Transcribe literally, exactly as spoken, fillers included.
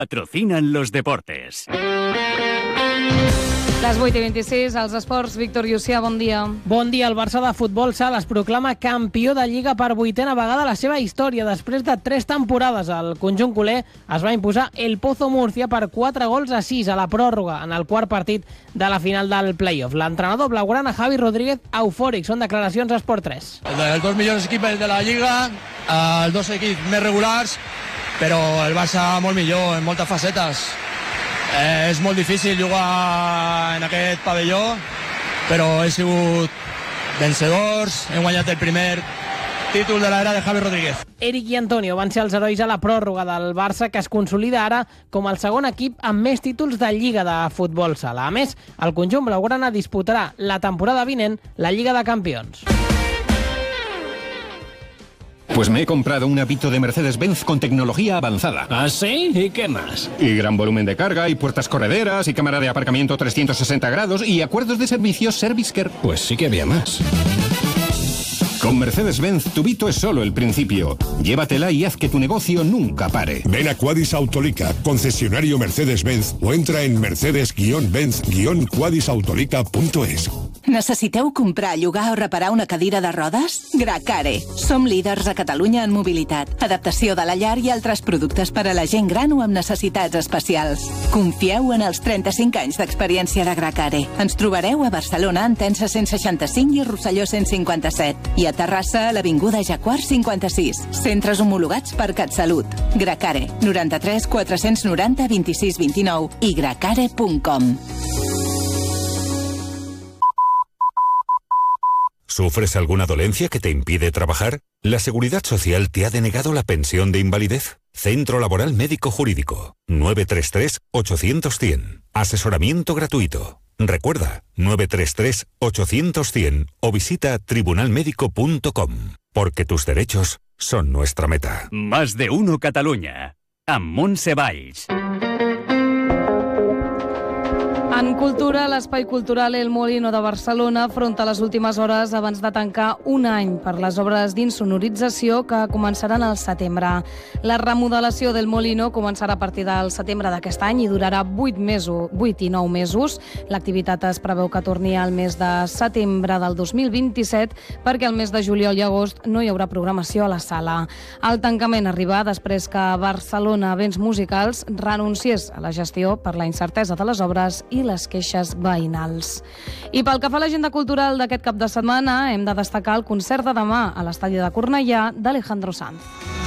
Patrocinan los deportes. Les vuit i vint-i-sis, als esports, Víctor Llucià, bon dia. Bon dia. El Barça de futbol sala es proclama campió de Lliga per vuitena vegada a la seva història. Després de tres temporades, el conjunt culer es va imposar el Pozo Murcia per quatre gols a sis a la pròrroga en el quart partit de la final del playoff. L'entrenador blaugrana Javi Rodríguez eufòric. Són declaracions a Esport tres. Els dos millors equips de la Lliga, els dos equips més regulars, però el Barça molt millor en moltes facetes. Eh, és molt difícil jugar en aquest pavelló, però he sigut vencedors, he guanyat el primer títol de l'era de Javi Rodríguez. Eric i Antonio van ser els herois a la pròrroga del Barça, que es consolida ara com el segon equip amb més títols de Lliga de futbol sala. A més, el conjunt blaugrana disputarà la temporada vinent la Lliga de Campions. Pues me he comprado un Avito de Mercedes-Benz con tecnología avanzada. ¿Ah, sí? ¿Y qué más? Y gran volumen de carga, y puertas correderas, y cámara de aparcamiento trescientos sesenta grados, y acuerdos de servicios ServiceCare. Pues sí que había más. Con Mercedes-Benz, tu Vito es solo el principio. Llévatela y haz que tu negocio nunca pare. Ven a Quadis Autolica, concesionario Mercedes-Benz, o entra en mercedes benz quadis autolica punto es. Necessiteu comprar, llogar o reparar una cadira de rodes? Gracare. Som líders a Catalunya en mobilitat, adaptació de la llar i altres productes per a la gent gran o amb necessitats especials. Confieu en els trenta-cinc anys d'experiència de Gracare. Ens trobareu a Barcelona, en Tensa cent seixanta-cinc i Rosselló cent cinquanta-set. I a Terrassa, a l'Avinguda Jacquard cinquanta-sis. Centres homologats per CatSalut. Gracare. noranta-tres quatre-cents noranta vint-i-sis vint-i-nou i gracare punt com. ¿Sufres alguna dolencia que te impide trabajar? ¿La Seguridad Social te ha denegado la pensión de invalidez? Centro Laboral Médico Jurídico. nueve tres tres ocho cero cero cien. Asesoramiento gratuito. Recuerda, nueve tres tres ocho cero cero cien o visita tribunal médico punto com. Porque tus derechos son nuestra meta. Más de uno Catalunya. Amb Montse Valls. En cultura, l'Espai Cultural El Molino de Barcelona afronta les últimes hores abans de tancar un any per les obres d'insonorització que començaran al setembre. La remodelació del Molino començarà a partir del setembre d'aquest any i durarà vuit mesos, vuit i nou mesos. L'activitat es preveu que torni al mes de setembre del dos mil vint-i-set perquè al mes de juliol i agost no hi haurà programació a la sala. El tancament arriba després que Barcelona Béns Musicals renunciés a la gestió per la incertesa de les obres i les queixes veïnals. I pel que fa a l'agenda cultural d'aquest cap de setmana, hem de destacar el concert de demà a l'estadi de Cornellà d'Alejandro Sanz.